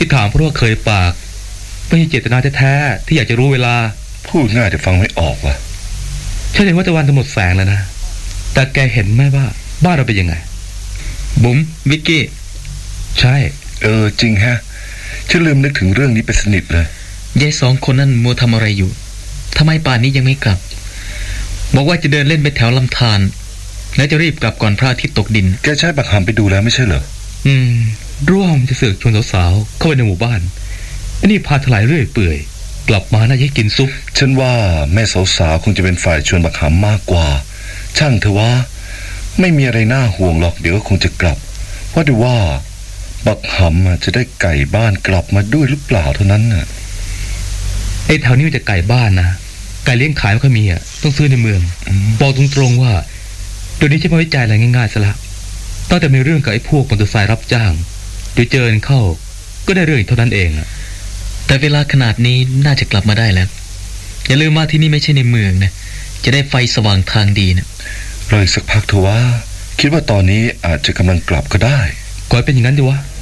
ที่ถามเพราะว่าเคยปากไม่ใช่เจตนาแท้ๆที่อยากจะรู้เวลาพูดง่ายแต่ฟังไม่ออกว่ะฉันเห็นว่าตะวันจะหมดแสงแล้วนะแต่แกเห็นไหมว่าบ้านเราเป็นยังไงบุ๋มวิกกี้ใช่จริงฮะฉันลืมนึกถึงเรื่องนี้ไปสนิทเลยยาย2 คนนั่นมัวทำอะไรอยู่ทำไมป่านนี้ยังไม่กลับบอกว่าจะเดินเล่นไปแถวลำธารแล้วจะรีบกลับก่อนพระอาทิตย์ตกดินแกใช้บักหำไปดูแล้วไม่ใช่เหรอร่วมจะเสือกชวนสาวๆเข้าไปในหมู่บ้านอันนี้พาถลายเรื่อยเปื่อยกลับมาน่าจะกินซุปฉันว่าแม่สาวๆคงจะเป็นฝ่ายชวนบักหำมากกว่าช่างเถอะว่าไม่มีอะไรน่าห่วงหรอกเดี๋ยวก็คงจะกลับว่าดูว่าบักหำจะได้ไก่บ้านกลับมาด้วยหรือเปล่าเท่านั้นน่ะไอ้แถวนี้มันจะไก่บ้านนะไก่เลี้ยงขายไม่ค่อยมีต้องซื้อในเมืองบอกตรงๆว่าเดี๋ยวนี้จะไม่ไว้ใจอะไรง่ายๆซะละตั้งแต่มีเรื่องกับไอ้พวกมอเตอร์ไซค์รับจ้างเดี๋ยวเจอเข้าก็ได้เรื่องเท่านั้นเองแต่เวลาขนาดนี้น่าจะกลับมาได้แล้วอย่าลืมว่าที่นี่ไม่ใช่ในเมืองนะจะได้ไฟสว่างทางดีนะรออีกสักพักเถอะว่าคิดว่าตอนนี้อาจจะกำลังกลับก็ได้ก่อนเป็นอย่างนั้นดีวะ